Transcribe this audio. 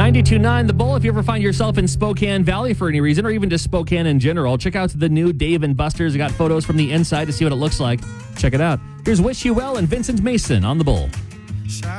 92.9 The Bull. If you ever find yourself in Spokane Valley for any reason, or even just Spokane in general, check out the new Dave & Buster's. I got photos from the inside to see what it looks like. Check it out. Here's Wish You Well and Vincent Mason on The Bull.